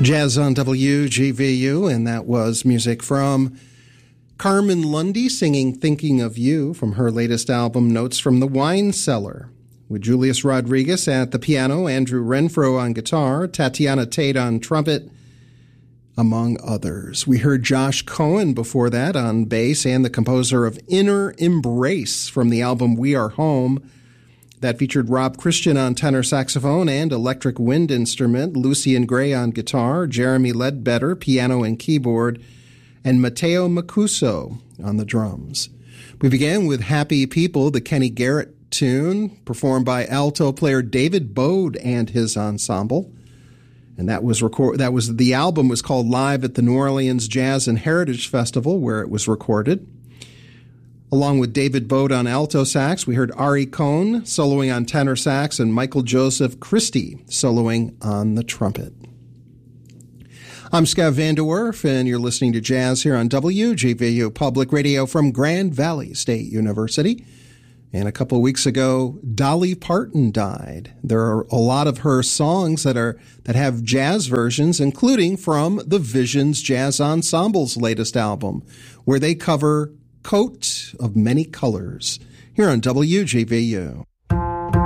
Jazz on WGVU, and that was music from Carmen Lundy singing Thinking of You from her latest album, Notes from the Wine Cellar, with Julius Rodriguez at the piano, Andrew Renfro on guitar, Tatiana Tate on trumpet, among others. We heard Josh Cohen before that on bass and the composer of Inner Embrace from the album We Are Home. That featured Rob Christian on tenor saxophone and electric wind instrument, Lucian Gray on guitar, Jeremy Ledbetter, piano and keyboard, and Matteo Macuso on the drums. We began with Happy People, the Kenny Garrett tune, performed by alto player David Bode and his ensemble. And the album was called Live at the New Orleans Jazz and Heritage Festival, where it was recorded. Along with David Bode on alto sax, we heard Ari Cohn soloing on tenor sax and Michael Joseph Christie soloing on the trumpet. I'm Scott Van Werf, and you're listening to Jazz here on WGVU Public Radio from Grand Valley State University. And a couple of weeks ago, Dolly Parton died. There are a lot of her songs that have jazz versions, including from the Visions Jazz Ensemble's latest album, where they cover Coat of Many Colors, here on WGVU.